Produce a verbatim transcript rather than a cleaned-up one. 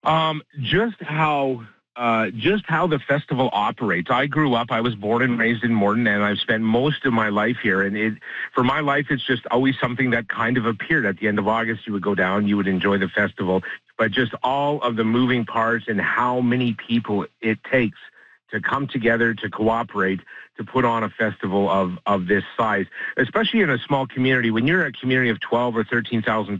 Um, just how uh, just how the festival operates. I grew up. I was born and raised in Morton, and I've spent most of my life here. And it, for my life, it's just always something that kind of appeared at the end of August. You would go down, you would enjoy the festival, but just all of the moving parts and how many people it takes to come together, to cooperate, to put on a festival of of this size, especially in a small community. When you're a community of twelve or thirteen thousand